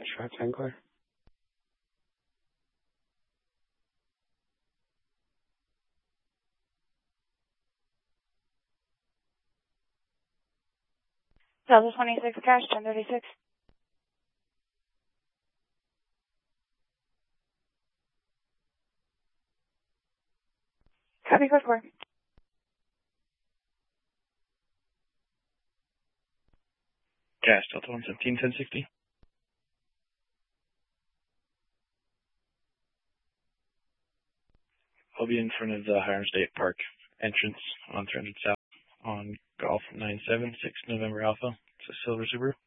Shot 10 clear. Delta 26 cash, 1036. Copy, code 4. Cash, Delta 117, 1060. I'll be in front of the Hiram State Park entrance on 300 South on Golf 976 November Alpha. It's a silver Subaru.